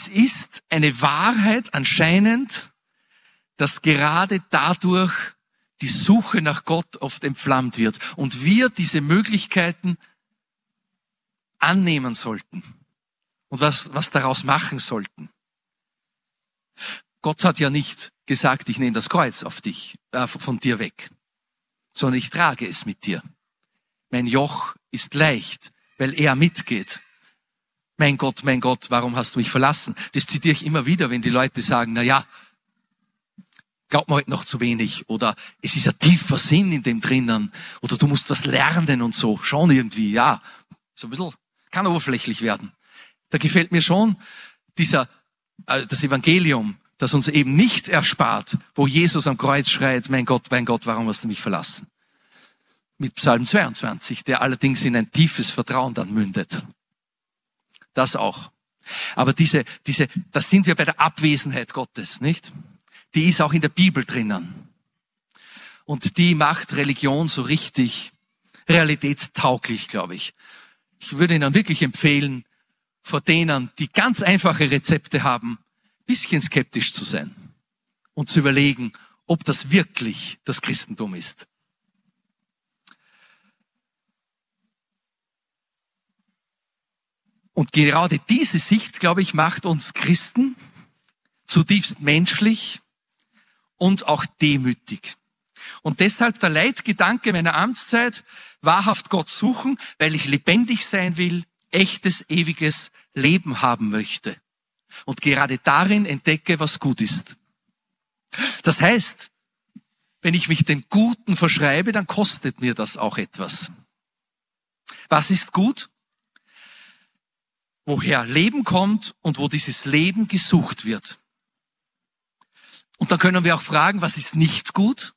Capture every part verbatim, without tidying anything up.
es ist eine Wahrheit anscheinend, dass gerade dadurch die Suche nach Gott oft entflammt wird und wir diese Möglichkeiten annehmen sollten und was, was daraus machen sollten. Gott hat ja nicht gesagt, ich nehme das Kreuz auf dich, äh, von dir weg, sondern ich trage es mit dir. Mein Joch ist leicht, weil er mitgeht. Mein Gott, mein Gott, warum hast du mich verlassen? Das zitiere ich immer wieder, wenn die Leute sagen, na ja, glaubt mir heute noch zu wenig oder es ist ein tiefer Sinn in dem drinnen oder du musst was lernen und so. Schon irgendwie, ja, so ein bisschen, kann oberflächlich werden. Da gefällt mir schon dieser, äh, das Evangelium, das uns eben nicht erspart, wo Jesus am Kreuz schreit, mein Gott, mein Gott, warum hast du mich verlassen? Mit Psalm zweiundzwanzig, der allerdings in ein tiefes Vertrauen dann mündet. Das auch. Aber diese, diese, das sind wir bei der Abwesenheit Gottes, nicht? Die ist auch in der Bibel drinnen. Und die macht Religion so richtig realitätstauglich, glaube ich. Ich würde Ihnen wirklich empfehlen, vor denen, die ganz einfache Rezepte haben, ein bisschen skeptisch zu sein und zu überlegen, ob das wirklich das Christentum ist. Und gerade diese Sicht, glaube ich, macht uns Christen zutiefst menschlich und auch demütig. Und deshalb der Leitgedanke meiner Amtszeit, wahrhaft Gott suchen, weil ich lebendig sein will, echtes, ewiges Leben haben möchte. Und gerade darin entdecke, was gut ist. Das heißt, wenn ich mich dem Guten verschreibe, dann kostet mir das auch etwas. Was ist gut? Woher Leben kommt und wo dieses Leben gesucht wird. Und dann können wir auch fragen, was ist nicht gut?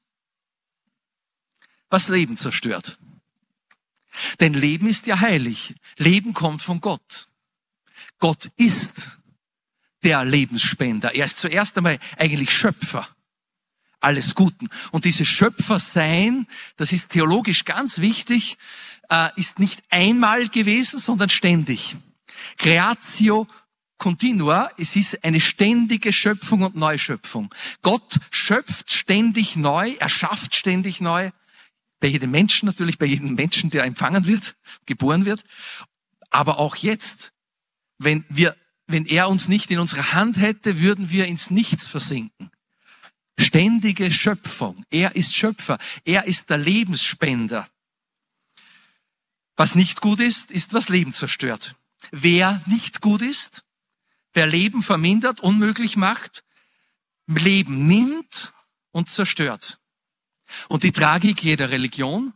Was Leben zerstört. Denn Leben ist ja heilig. Leben kommt von Gott. Gott ist der Lebensspender. Er ist zuerst einmal eigentlich Schöpfer alles Guten. Und dieses Schöpfersein, das ist theologisch ganz wichtig, ist nicht einmal gewesen, sondern ständig. Creatio continua, es ist eine ständige Schöpfung und Neuschöpfung. Gott schöpft ständig neu, er schafft ständig neu. Bei jedem Menschen natürlich, bei jedem Menschen, der empfangen wird, geboren wird. Aber auch jetzt, wenn wir, wenn er uns nicht in unserer Hand hätte, würden wir ins Nichts versinken. Ständige Schöpfung. Er ist Schöpfer. Er ist der Lebensspender. Was nicht gut ist, ist, was Leben zerstört. Wer nicht gut ist, wer Leben vermindert, unmöglich macht, Leben nimmt und zerstört. Und die Tragik jeder Religion,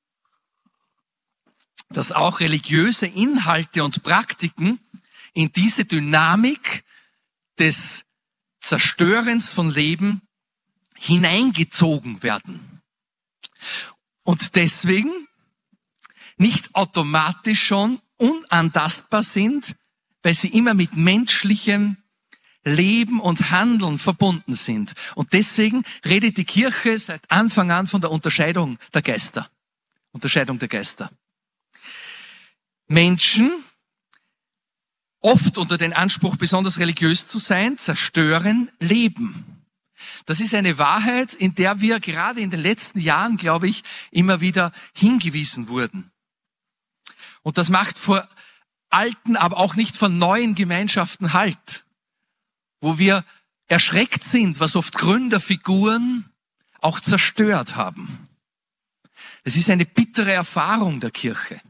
dass auch religiöse Inhalte und Praktiken in diese Dynamik des Zerstörens von Leben hineingezogen werden. Und deswegen nicht automatisch schon unantastbar sind, weil sie immer mit menschlichem Leben und Handeln verbunden sind. Und deswegen redet die Kirche seit Anfang an von der Unterscheidung der Geister. Unterscheidung der Geister. Menschen, oft unter den Anspruch, besonders religiös zu sein, zerstören Leben. Das ist eine Wahrheit, in der wir gerade in den letzten Jahren, glaube ich, immer wieder hingewiesen wurden. Und das macht vor alten, aber auch nicht vor neuen Gemeinschaften Halt, wo wir erschreckt sind, was oft Gründerfiguren auch zerstört haben. Es ist eine bittere Erfahrung der Kirche.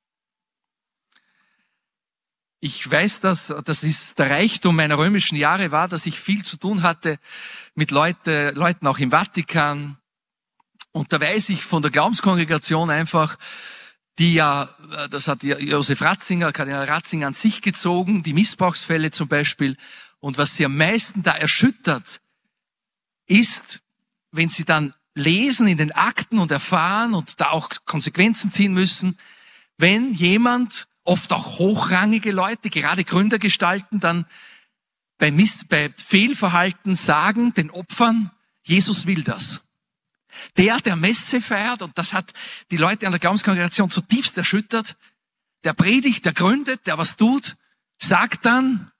Ich weiß, dass das ist der Reichtum meiner römischen Jahre war, dass ich viel zu tun hatte mit Leute, Leuten auch im Vatikan. Und da weiß ich von der Glaubenskongregation einfach, die ja, das hat Josef Ratzinger, Kardinal Ratzinger an sich gezogen, die Missbrauchsfälle zum Beispiel. Und was sie am meisten da erschüttert, ist, wenn sie dann lesen in den Akten und erfahren und da auch Konsequenzen ziehen müssen, wenn jemand, oft auch hochrangige Leute, gerade Gründergestalten, dann bei, Miss, bei Fehlverhalten sagen den Opfern, Jesus will das. Der, der Messe feiert, und das hat die Leute an der Glaubenskongregation zutiefst erschüttert, der predigt, der gründet, der was tut, sagt dann,